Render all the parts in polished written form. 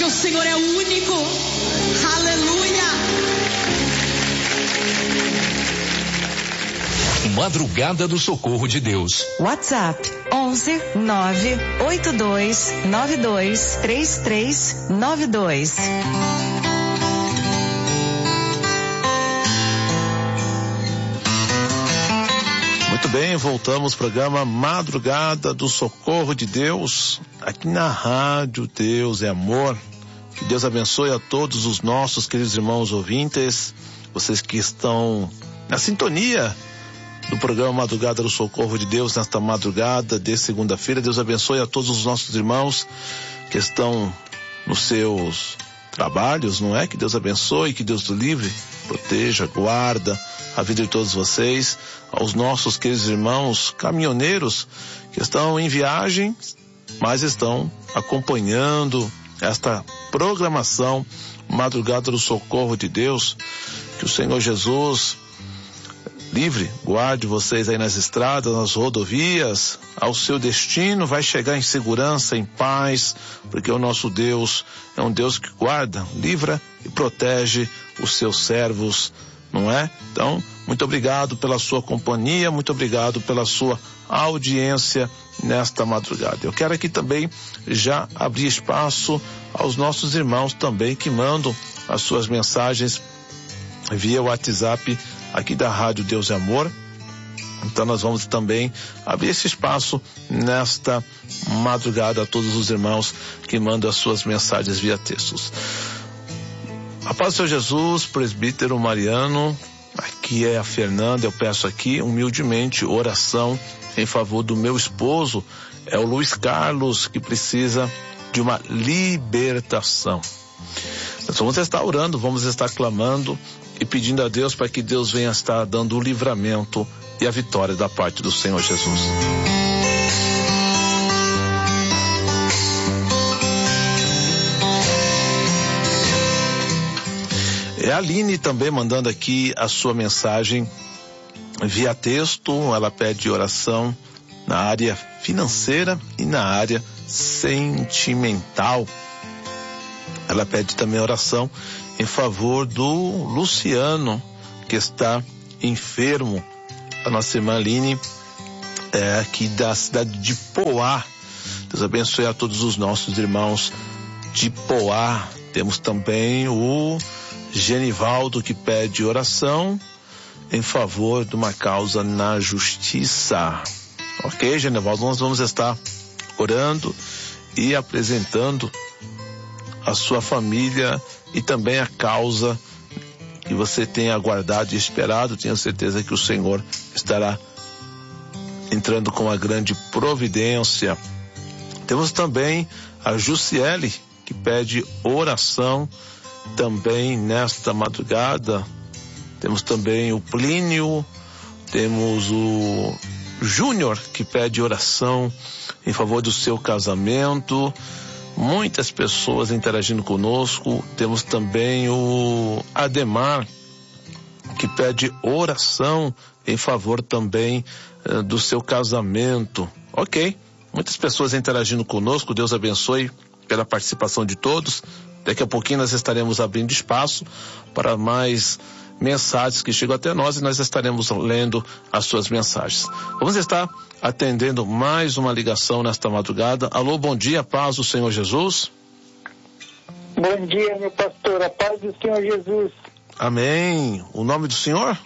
o Senhor é único. Aleluia. Madrugada do Socorro de Deus. WhatsApp 11 982 92 3392. Muito bem, voltamos ao programa Madrugada do Socorro de Deus, aqui na Rádio Deus é Amor. Que Deus abençoe a todos os nossos queridos irmãos ouvintes, vocês que estão na sintonia do programa Madrugada do Socorro de Deus nesta madrugada de segunda-feira. Deus abençoe a todos os nossos irmãos que estão nos seus trabalhos, não é? Que Deus abençoe, que Deus do livre, proteja, guarda a vida de todos vocês, aos nossos queridos irmãos caminhoneiros que estão em viagem, mas estão acompanhando esta programação Madrugada do Socorro de Deus. Que o Senhor Jesus livre, guarde vocês aí nas estradas, nas rodovias, ao seu destino, vai chegar em segurança, em paz, porque o nosso Deus é um Deus que guarda, livra e protege os seus servos, não é? Então, muito obrigado pela sua companhia, muito obrigado pela sua audiência nesta madrugada. Eu quero aqui também já abrir espaço aos nossos irmãos também que mandam as suas mensagens via WhatsApp aqui da Rádio Deus é Amor. Então nós vamos também abrir esse espaço nesta madrugada a todos os irmãos que mandam as suas mensagens via textos. A paz do Senhor Jesus, presbítero Mariano, aqui é a Fernanda. Eu peço aqui humildemente oração em favor do meu esposo, é o Luiz Carlos, que precisa de uma libertação. Nós vamos estar orando, vamos estar clamando e pedindo a Deus para que Deus venha estar dando o livramento e a vitória da parte do Senhor Jesus. É a Aline também mandando aqui a sua mensagem via texto. Ela pede oração na área financeira e na área sentimental. Ela pede também oração em favor do Luciano, que está enfermo. A nossa irmã Aline é aqui da cidade de Poá. Deus abençoe a todos os nossos irmãos de Poá. Temos também o Genivaldo, que pede oração em favor de uma causa na justiça. Ok, Genivaldo, nós vamos estar orando e apresentando a sua família e também a causa que você tem aguardado e esperado. Tenho certeza que o Senhor estará entrando com uma grande providência. Temos também a Jussiele, que pede oração também nesta madrugada. Temos também o Plínio, temos o Júnior, que pede oração em favor do seu casamento. Muitas pessoas interagindo conosco. Temos também o Ademar, que pede oração em favor também do seu casamento. Ok, muitas pessoas interagindo conosco. Deus abençoe pela participação de todos. Daqui a pouquinho nós estaremos abrindo espaço para mais mensagens que chegam até nós e nós estaremos lendo as suas mensagens. Vamos estar atendendo mais uma ligação nesta madrugada. Alô, bom dia, paz do Senhor Jesus. Bom dia, meu pastor, a paz do Senhor Jesus. Amém. O nome do senhor?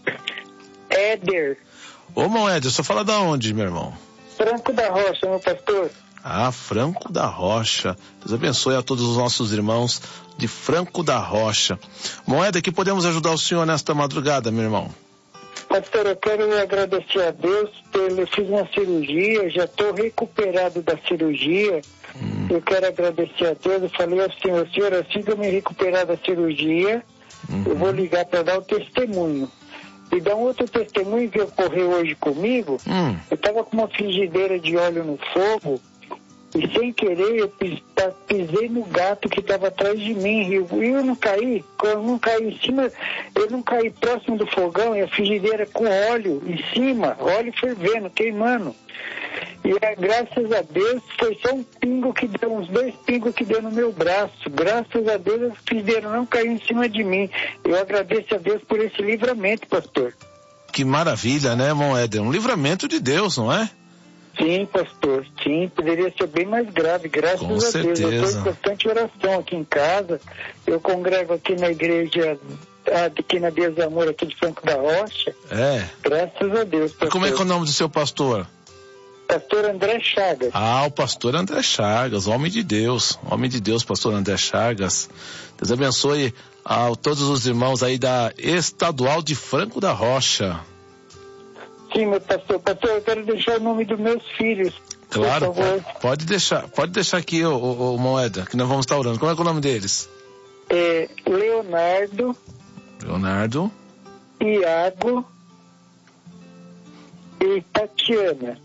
Éder. Ô, irmão Éder, você fala da onde, meu irmão? Franco da Rocha, meu pastor. Ah, Franco da Rocha. Deus abençoe a todos os nossos irmãos de Franco da Rocha. Moeda, que podemos ajudar o senhor nesta madrugada, meu irmão? Pastor, eu quero agradecer a Deus. Eu fiz uma cirurgia, já estou recuperado da cirurgia. Eu quero agradecer a Deus. Eu falei ao Senhor, assim que eu me recuperar da cirurgia, eu vou ligar para dar o testemunho. E dar um outro testemunho que ocorreu hoje comigo. Eu estava com uma frigideira de óleo no fogo e sem querer eu pisei no gato que estava atrás de mim. E eu não caí, em cima, eu não caí próximo do fogão e a frigideira com óleo em cima, óleo fervendo, queimando. E graças a Deus, foi só um pingo que deu, uns 2 pingos que deu no meu braço. Graças a Deus, os fizeram não cair em cima de mim. Eu agradeço a Deus por esse livramento, pastor. Que maravilha, né, irmão Éder? Um livramento de Deus, não é? Sim, pastor, sim, poderia ser bem mais grave, graças Com a certeza. Deus. Eu estou em constante oração aqui em casa, eu congrego aqui na igreja, aqui na Deus do Amor, aqui de Franco da Rocha. Graças a Deus, pastor. E como é que é o nome do seu pastor? Pastor André Chagas. O pastor André Chagas, homem de Deus, pastor André Chagas. Deus abençoe a todos os irmãos aí da Estadual de Franco da Rocha. Sim, meu pastor, eu quero deixar o nome dos meus filhos. Claro, pode deixar aqui, o Moeda, que nós vamos estar orando. Como é que é o nome deles? Leonardo, Iago e Tatiana.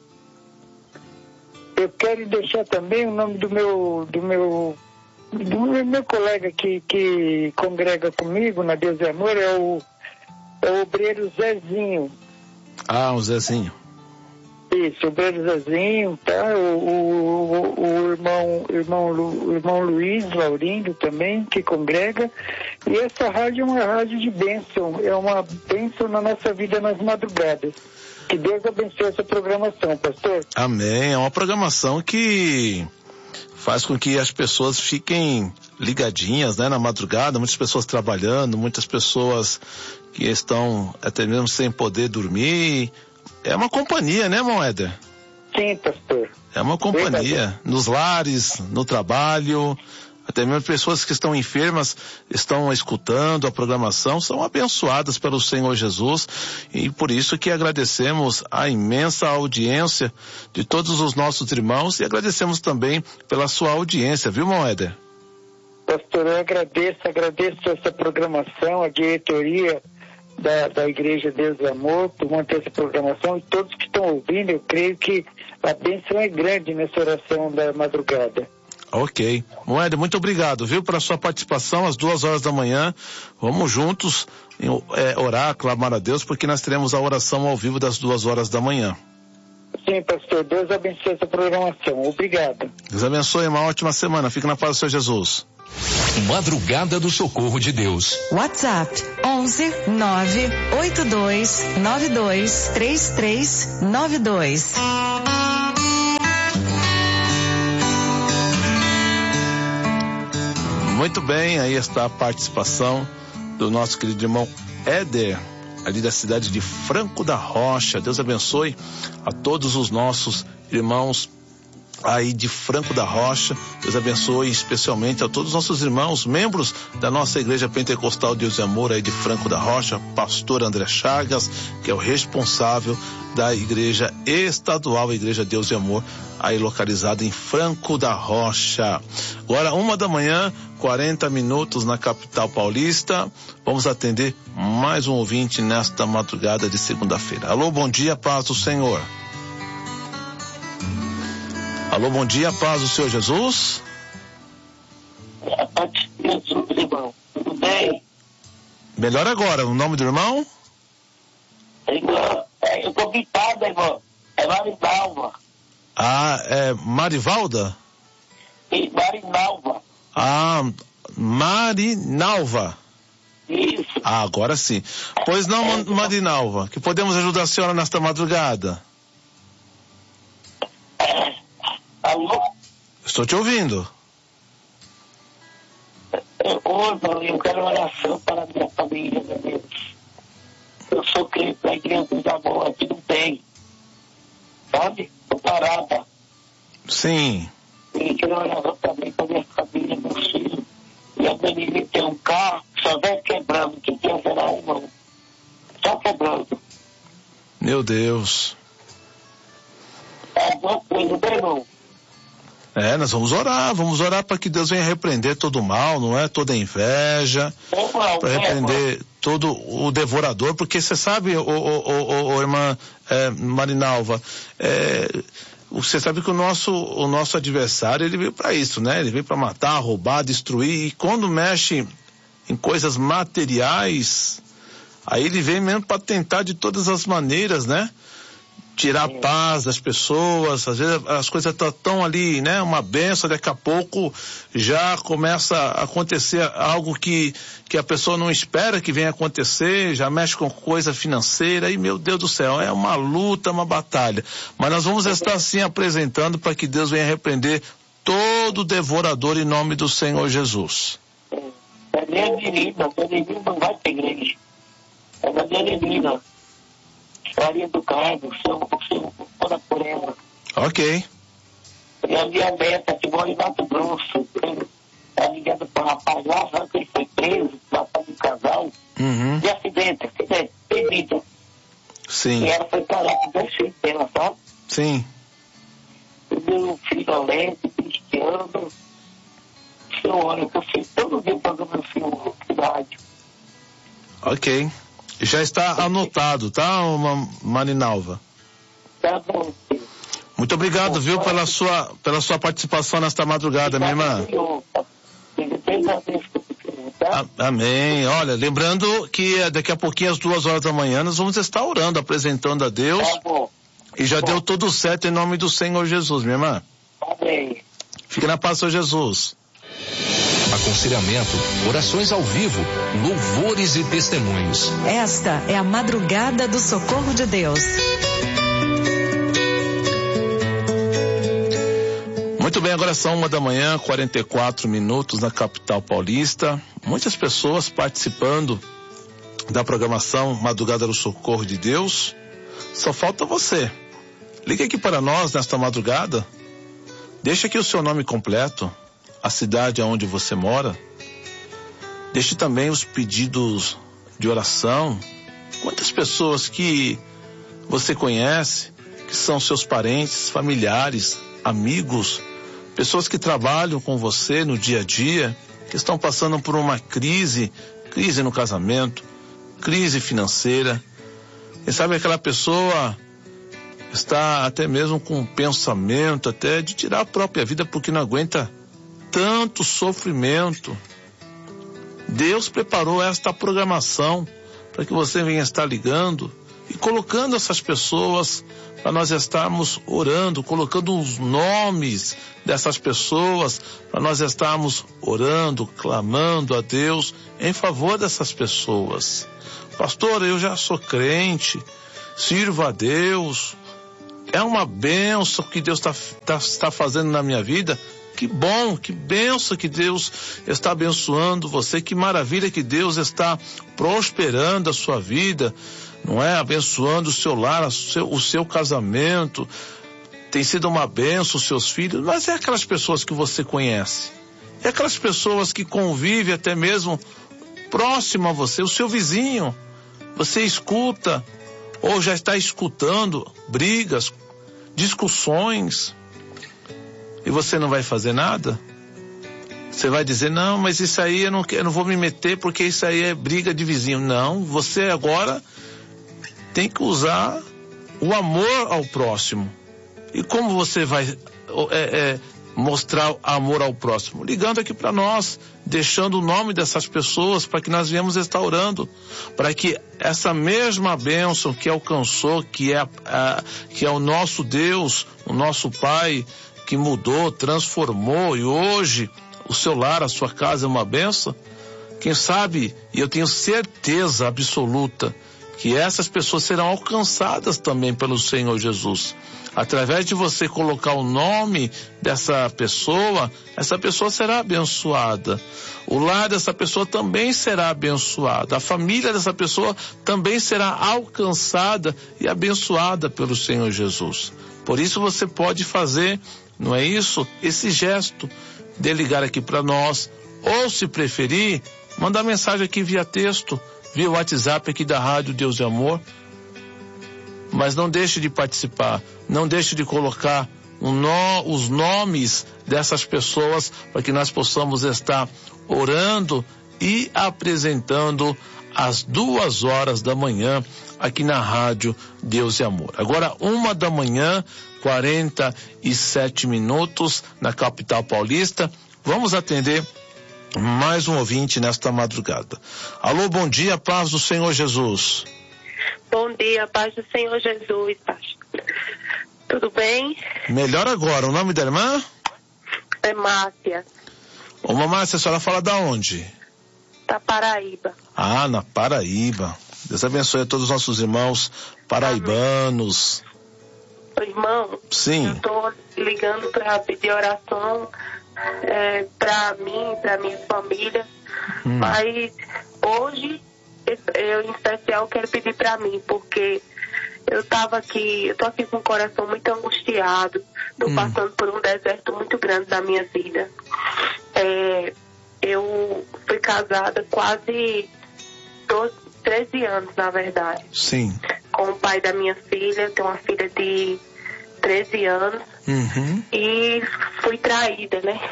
Eu quero deixar também o nome do meu colega que congrega comigo na Deus e Amor, é o obreiro Zezinho. O Zezinho. Isso, o obreiro Zezinho, tá? O irmão Luiz Laurindo também, que congrega. E essa rádio é uma rádio de bênção, é uma bênção na nossa vida nas madrugadas. Que Deus abençoe essa programação, pastor. Amém. É uma programação que faz com que as pessoas fiquem ligadinhas, né, na madrugada, muitas pessoas trabalhando, muitas pessoas que estão até mesmo sem poder dormir. É uma companhia, né, irmão Éder? Sim, pastor. É uma companhia. Nos lares, no trabalho, até mesmo pessoas que estão enfermas estão escutando a programação, são abençoadas pelo Senhor Jesus, e por isso que agradecemos a imensa audiência de todos os nossos irmãos e agradecemos também pela sua audiência, viu, irmão Éder? Pastor, eu agradeço essa programação, a diretoria da Igreja Deus do Amor por manter essa programação, e todos que estão ouvindo, eu creio que a bênção é grande nessa oração da madrugada. Ok. Moeda, muito obrigado, viu, pela sua participação às 2h da manhã. Vamos juntos orar, clamar a Deus, porque nós teremos a oração ao vivo das 2h da manhã. Sim, pastor. Deus abençoe essa programação. Obrigado. Deus abençoe, uma ótima semana. Fique na paz do Senhor Jesus. Madrugada do Socorro de Deus. WhatsApp 11 982 92 3392. Muito bem, aí está a participação do nosso querido irmão Éder, ali da cidade de Franco da Rocha. Deus abençoe a todos os nossos irmãos aí de Franco da Rocha. Deus abençoe especialmente a todos os nossos irmãos, membros da nossa Igreja Pentecostal Deus e Amor aí de Franco da Rocha, pastor André Chagas, que é o responsável da Igreja Estadual, Igreja Deus e Amor, aí localizada em Franco da Rocha. Agora 1h, 40 minutos na capital paulista. Vamos atender mais um ouvinte nesta madrugada de segunda-feira. Alô, bom dia, paz do Senhor. Alô, bom dia, paz do Senhor Jesus. Paz de Jesus, irmão. Tudo bem? Melhor agora, o nome do irmão? Irmão, eu tô gritado, irmão. É Marinalva. É Marivalda? Marinalva. Marinalva. Isso. Agora sim. Pois não, Marinalva, que podemos ajudar a senhora nesta madrugada? Alô? Estou te ouvindo. Eu quero oração para a minha família, meu Deus. Eu sou crente da Igreja dos Amor, aqui não tem. Sabe? Estou parada. Sim. E quero oração também para a minha família, meus filhos. E a menina tem um carro, só vem quebrando, que tem será um. Só quebrando. Meu Deus. É alguma coisa, meu irmão. Nós vamos orar para que Deus venha repreender todo o mal, não é? Toda a inveja, para repreender todo o devorador, porque você sabe, irmã Marinalva, você sabe que o nosso adversário, ele veio para isso, né? Ele veio para matar, roubar, destruir, e quando mexe em coisas materiais, aí ele vem mesmo para tentar de todas as maneiras, né? tirar a paz das pessoas. Às vezes as coisas estão ali, né? Uma benção, daqui a pouco já começa a acontecer algo que a pessoa não espera que venha acontecer, já mexe com coisa financeira e, meu Deus do céu, é uma luta, uma batalha. Mas nós vamos estar assim apresentando para que Deus venha repreender todo devorador em nome do Senhor Jesus. É minha menina não vai pra igreja. É da minha menina. Maria do Carmo, sou por ela. Ok. E a minha neta, que mora em Mato Grosso, tá ligando para o rapaz lá, sabe que ele foi preso, lá para um casal, de acidente, perdido. Sim. E ela foi para lá com 2 filhos dela, sabe? Sim. O meu filho Alento, Cristiano, senhora, que eu fiz todo dia para o meu filho na rádio. Ok. Já está anotado, tá, Marinalva? Tá bom, filho. Muito obrigado, viu, pela sua participação nesta madrugada, minha irmã. Amém. Olha, lembrando que daqui a pouquinho, às 2h da manhã, nós vamos estar orando, apresentando a Deus. Tá bom. E já deu tudo certo em nome do Senhor Jesus, minha irmã. Amém. Fique na paz, Senhor Jesus. Aconselhamento, orações ao vivo, louvores e testemunhos. Esta é a madrugada do socorro de Deus. Muito bem, agora são 1 da manhã, 44 minutos na capital paulista. Muitas pessoas participando da programação Madrugada do Socorro de Deus. Só falta você. Ligue aqui para nós nesta madrugada. Deixe aqui o seu nome completo, a cidade onde você mora. Deixe também os pedidos de oração. Quantas pessoas que você conhece, que são seus parentes, familiares, amigos, pessoas que trabalham com você no dia a dia, que estão passando por uma crise no casamento, crise financeira. Quem sabe aquela pessoa está até mesmo com um pensamento até de tirar a própria vida porque não aguenta tanto sofrimento. Deus preparou esta programação para que você venha estar ligando e colocando essas pessoas para nós estarmos orando, colocando os nomes dessas pessoas para nós estarmos orando, clamando a Deus em favor dessas pessoas. Pastor, eu já sou crente, sirvo a Deus, é uma bênção que Deus está fazendo na minha vida. Que bom, que bênção que Deus está abençoando você, que maravilha que Deus está prosperando a sua vida, não é? Abençoando o seu lar, o seu casamento, tem sido uma bênção os seus filhos, mas é aquelas pessoas que você conhece, é aquelas pessoas que convivem até mesmo próximo a você, o seu vizinho, você escuta ou já está escutando brigas, discussões, e você não vai fazer nada? Você vai dizer, não, mas isso aí eu não vou me meter porque isso aí é briga de vizinho. Não, você agora tem que usar o amor ao próximo. E como você vai mostrar amor ao próximo? Ligando aqui para nós, deixando o nome dessas pessoas para que nós venhamos estar orando, para que essa mesma bênção que alcançou, que é o nosso Deus, o nosso Pai, que mudou, transformou e hoje o seu lar, a sua casa é uma bênção. Quem sabe, e eu tenho certeza absoluta, que essas pessoas serão alcançadas também pelo Senhor Jesus. Através de você colocar o nome dessa pessoa, essa pessoa será abençoada. O lar dessa pessoa também será abençoado. A família dessa pessoa também será alcançada e abençoada pelo Senhor Jesus. Por isso você pode fazer, não é isso? Esse gesto de ligar aqui para nós, ou se preferir, mandar mensagem aqui via texto, via WhatsApp aqui da Rádio Deus e Amor. Mas não deixe de participar, não deixe de colocar os nomes dessas pessoas para que nós possamos estar orando e apresentando às 2h da manhã aqui na Rádio Deus e Amor. Agora 1 da manhã, 47 minutos na capital paulista. Vamos atender mais um ouvinte nesta madrugada. Alô, bom dia, paz do Senhor Jesus. Bom dia, paz do Senhor Jesus, pastor. Tudo bem? Melhor agora. O nome da irmã? É Márcia. Ô, Márcia, a senhora fala da onde? Da Paraíba. Ah, na Paraíba. Deus abençoe a todos os nossos irmãos paraibanos. Irmão, Sim. eu tô ligando para pedir oração para mim, para minha família. Mas hoje, eu em especial quero pedir para mim, porque eu tô aqui com o coração muito angustiado. Tô passando por um deserto muito grande na minha vida. Eu fui casada quase 13 anos, na verdade. Sim. Com o pai da minha filha. Eu tenho uma filha de 13 anos. E fui traída, né?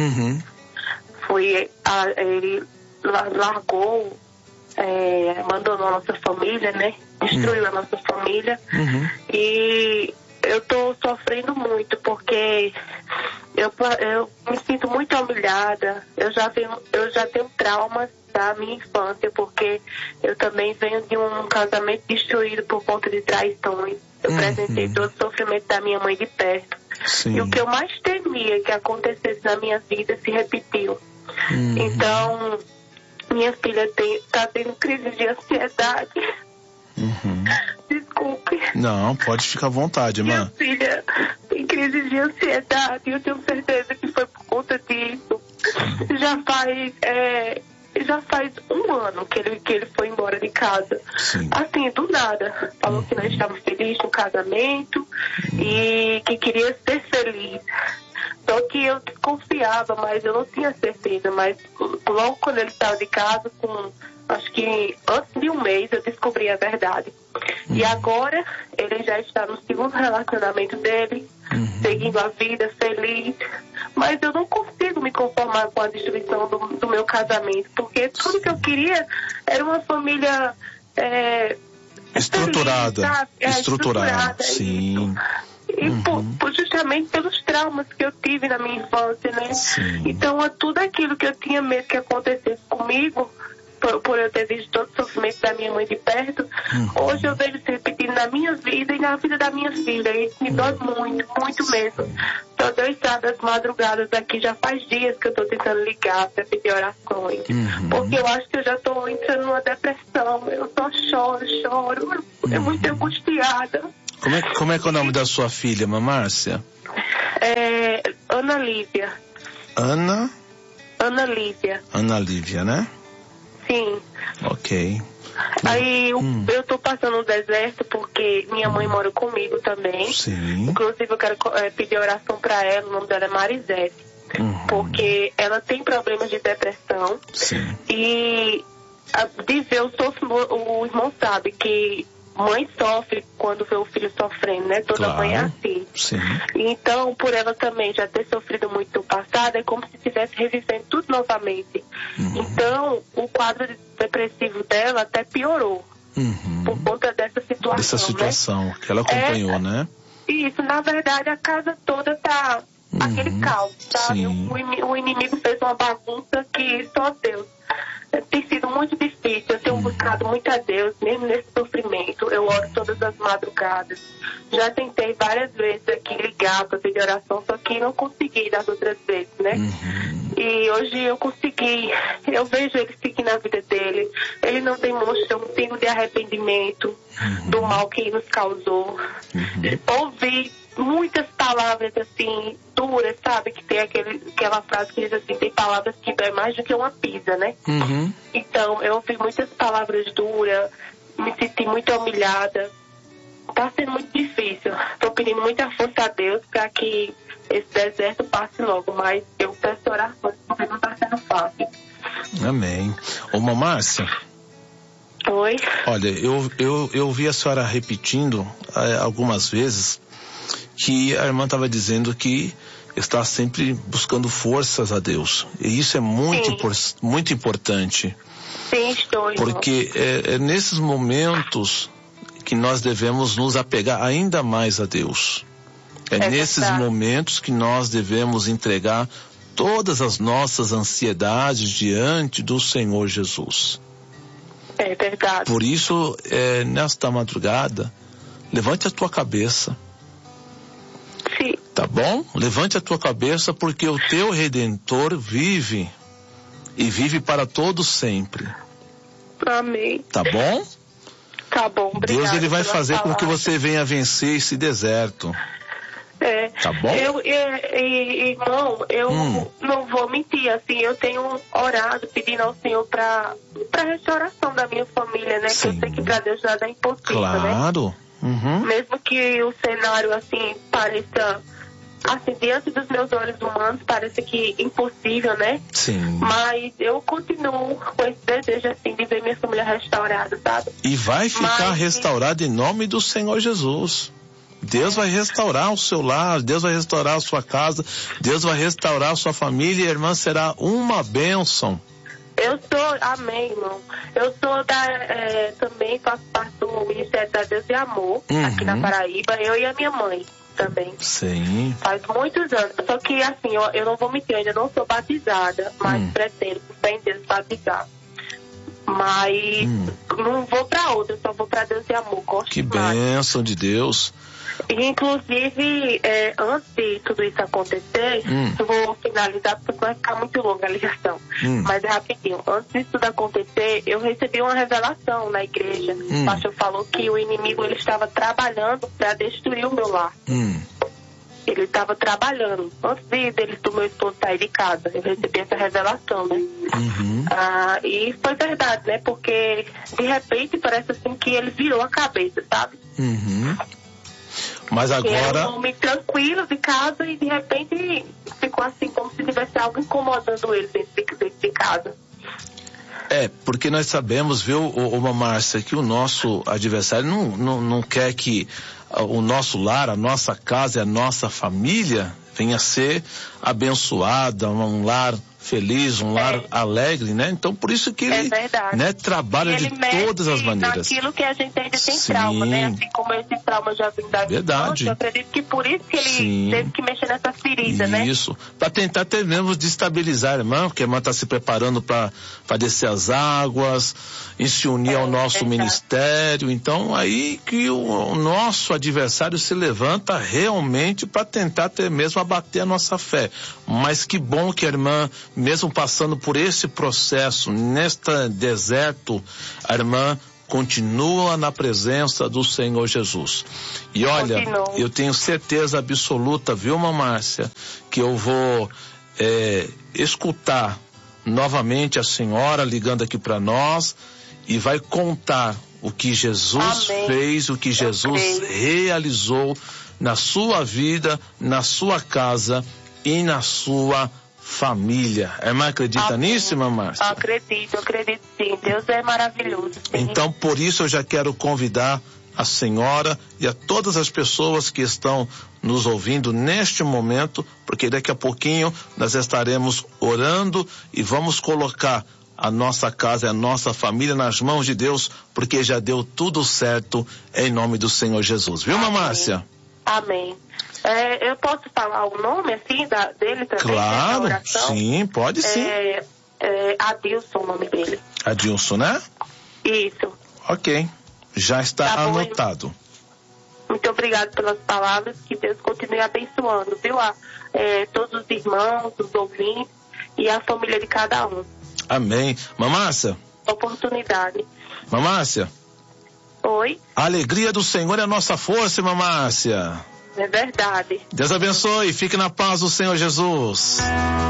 Ele largou, abandonou a nossa família, né? Destruiu a nossa família. E eu tô sofrendo muito, porque eu me sinto muito humilhada. Eu já tenho traumas da minha infância, porque eu também venho de um casamento destruído por conta de traições. Eu presenciei todo o sofrimento da minha mãe de perto. Sim. E o que eu mais temia que acontecesse na minha vida se repetiu. Então, minha filha tá tendo crise de ansiedade. Desculpe. Não, pode ficar à vontade, irmã. Minha filha tem crise de ansiedade. Eu tenho certeza que foi por conta disso. Já faz um ano que ele foi embora de casa. Sim. Assim, do nada. Falou que não estava feliz no casamento e que queria ser feliz. Só que eu confiava, mas eu não tinha certeza. Mas logo quando ele estava de casa, acho que antes de um mês, eu descobri a verdade. E agora ele já está no segundo relacionamento dele, seguindo a vida, feliz. Mas eu não consigo me conformar com a destruição do meu casamento, porque tudo que eu queria era uma família estruturada. Feliz, estruturada, sim. E justamente pelos traumas que eu tive na minha infância, né? Sim. Então, tudo aquilo que eu tinha medo que acontecesse comigo, por eu ter visto todo o sofrimento da minha mãe de perto, hoje eu vejo se repetindo na minha vida e na vida da minha filha. E isso me dói muito, muito mesmo. Só deu estradas madrugadas aqui, já faz dias que eu estou tentando ligar para pedir orações. Porque eu acho que eu já estou entrando numa depressão. Eu só choro. É muito angustiada. Como é que é o nome da sua filha, Márcia? Ana Lívia. Ana Lívia, né? Sim. Ok. Aí eu tô passando no deserto porque minha mãe mora comigo também. Sim. Inclusive eu quero pedir oração para ela. O nome dela é Marisete. Porque ela tem problemas de depressão. Sim. E o irmão sabe que mãe sofre quando vê o filho sofrendo, né? Toda mãe é assim. Sim. Então, por ela também já ter sofrido muito no passado, é como se estivesse revivendo tudo novamente. Então, o quadro depressivo dela até piorou. Por conta dessa situação. Dessa situação, né? Que ela acompanhou, né? Isso, na verdade, a casa toda tá aquele caos, sabe? O inimigo fez uma bagunça que só Deus. Tem sido muito difícil. Eu tenho buscado muito a Deus, mesmo nesse sofrimento. Eu oro todas as madrugadas. Já tentei várias vezes aqui ligar para pedir oração, só que não consegui das outras vezes, né? E hoje eu consegui. Eu vejo ele seguindo a vida dele. Ele não demonstra um pingo de arrependimento do mal que nos causou. Ouvi muitas palavras assim, duras, sabe? Que tem aquela frase que diz assim, tem palavras que dói mais do que uma pizza, né? Então, eu ouvi muitas palavras duras, me senti muito humilhada. Tá sendo muito difícil. Tô pedindo muita força a Deus para que esse deserto passe logo, mas eu peço orações porque não tá sendo fácil. Amém. Ô, Márcia. Oi? Olha, eu vi a senhora repetindo algumas vezes que a irmã estava dizendo que está sempre buscando forças a Deus. E isso é muito importante. Sim, estou. Porque é nesses momentos que nós devemos nos apegar ainda mais a Deus. É nesses momentos que nós devemos entregar todas as nossas ansiedades diante do Senhor Jesus. É verdade. Por isso, nesta madrugada, levante a tua cabeça. Tá bom? Levante a tua cabeça, porque o teu Redentor vive e vive para todos sempre. Amém. Tá bom? Tá bom, obrigado. Deus, ele vai fazer com que você venha vencer esse deserto. Tá bom? Irmão, eu não vou mentir, assim, eu tenho orado, pedindo ao Senhor para restauração da minha família, né? Sim. Que eu sei que para Deus nada é impossível, claro. né? Uhum. Mesmo que o cenário, assim, pareça, assim, diante dos meus olhos humanos, parece que impossível, né? Sim. Mas eu continuo com esse desejo, assim, de ver minha família restaurada, sabe? E vai ficar restaurada em nome do Senhor Jesus. Deus vai restaurar o seu lar, Deus vai restaurar a sua casa, Deus vai restaurar a sua família e a irmã será uma bênção. Eu sou, amém, irmão. Eu sou também faço parte do Ministério da Deus e Amor, aqui na Paraíba, eu e a minha mãe também. Sim. Faz muitos anos. Só que, assim, eu não vou mentir, eu ainda não sou batizada, mas pretendo, por fé em Deus, batizar. Mas não vou pra outra, só vou pra Deus e Amor. Gosto que demais. bênção de Deus. E, inclusive, antes de tudo isso acontecer, eu vou finalizar porque vai ficar muito longa a ligação. Mas é rapidinho. Antes disso tudo acontecer, eu recebi uma revelação na igreja. O pastor falou que o inimigo ele estava trabalhando para destruir o meu lar. Ele estava trabalhando. Antes do meu esposo sair de casa, eu recebi essa revelação, né? E foi verdade, né? Porque, de repente, parece assim que ele virou a cabeça, sabe? Mas agora... Era um homem tranquilo de casa e de repente ficou assim como se tivesse algo incomodando ele dentro de casa. Porque nós sabemos, viu, uma Márcia, que o nosso adversário não quer que o nosso lar, a nossa casa e a nossa família venha a ser abençoada, um lar feliz, um lar alegre, né? Então, por isso que ele trabalha de todas as maneiras. Naquilo que a gente ainda tem trauma, né? Assim como esse trauma já vem da verdade. Eu acredito que por isso que ele teve que mexer nessa ferida, né? Isso, para tentar ter mesmo de estabilizar a irmã, porque a irmã está se preparando para descer as águas e se unir ao nosso ministério. Então, aí que o nosso adversário se levanta realmente para tentar ter mesmo abater a nossa fé. Mas que bom que a irmã, mesmo passando por esse processo, neste deserto, a irmã continua na presença do Senhor Jesus. E olha, eu tenho certeza absoluta, viu, Márcia, que eu vou escutar novamente a senhora ligando aqui para nós e vai contar o que Jesus fez, o que Jesus realizou na sua vida, na sua casa e na sua família. A irmã acredita nisso, irmã Márcia? Acredito sim. Deus é maravilhoso. Sim. Então, por isso eu já quero convidar a senhora e a todas as pessoas que estão nos ouvindo neste momento, porque daqui a pouquinho nós estaremos orando e vamos colocar a nossa casa e a nossa família nas mãos de Deus, porque já deu tudo certo em nome do Senhor Jesus. Viu, irmã Márcia? Amém. Eu posso falar o nome, assim, dele também? Claro, sim, pode sim. Adilson, o nome dele. Adilson, né? Isso. Ok, já está anotado. Muito obrigado pelas palavras, que Deus continue abençoando, viu? Todos os irmãos, os ouvintes e a família de cada um. Amém. Mamácia? Oportunidade. Mamácia? Oi? A alegria do Senhor é a nossa força, Mamácia. É verdade. Deus abençoe, fique na paz do Senhor Jesus.